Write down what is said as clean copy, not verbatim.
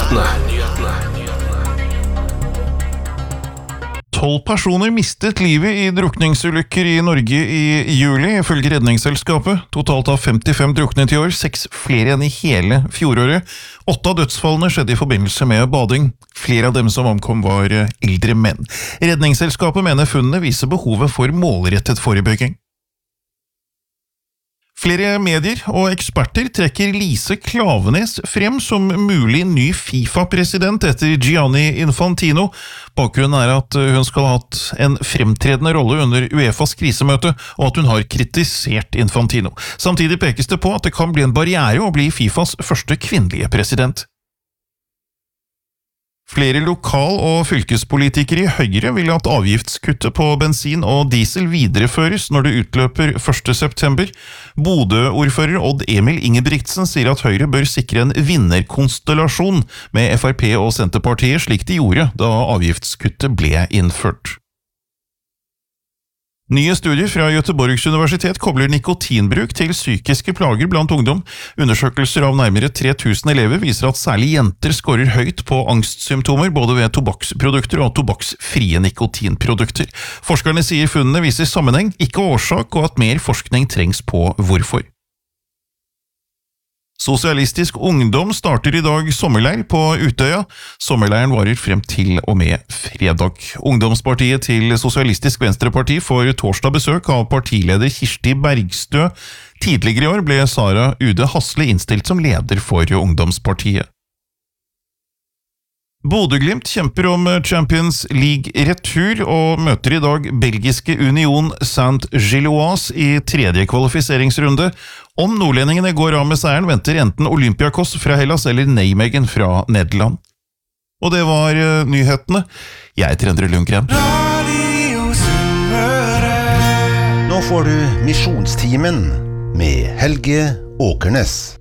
12 personer mistet livet i drukningsulykker i Norge i juli, ifølge Redningsselskapet. Totalt har 55 druknet i år, 6 flere enn i hele fjoråret. 8 av dødsfallene skjedde i forbindelse med bading. Flere av dem som omkom var eldre menn. Redningsselskapet mener funnene viser behovet for målrettet forebygging. Flere medier og eksperter trekker Lise Klaveness frem som mulig ny FIFA-president etter Gianni Infantino. Bakgrunnen er at hun skal ha hatt en fremtredende rolle under UEFAs krisemøte, og at hun har kritisert Infantino. Samtidig pekes det på at det kan bli en barriere å bli FIFAs første kvinnelige president. Flere lokal- og fylkespolitikere i Høyre vil at avgiftskuttet på bensin og diesel videreføres når det utløper 1. september. Bodø-ordfører Odd Emil Ingebrigtsen sier at Høyre bør sikre en vinnerkonstellasjon med FrP og Senterpartiet, slik de gjorde da avgiftskuttet ble innført. Nye studier fra Göteborgs universitet kobler nikotinbruk til psykiske plager blant ungdom. Undersøkelser av nærmere 3000 elever viser at særlig jenter scorer høyt på angstsymptomer både ved tobakksprodukter og tobakksfrie nikotinprodukter. Forskerne sier funnene viser sammenheng, ikke årsak, og at mer forskning trengs på hvorfor. Sosialistisk Ungdom starter i dag sommerleir på Utøya. Sommerleiren varer frem til og med fredag. Ungdomspartiet til Sosialistisk Venstreparti får torsdag besøk av partileder Kirsti Bergstø. Tidligere i år ble Sara Ude Hasle innstilt som leder for Ungdomspartiet. Bodø/Glimt kjemper om Champions League-retur og møter i dag belgiske Union Saint-Gilloise i tredje kvalifiseringsrunde. Om nordlendingene går av med seieren, venter enten Olympiakos fra Hellas eller Nijmegen fra Nederland. Og det var nyhetene. Jeg heter Endre Lundgren. Nå får du Misjonstimen med Helge Åkernes.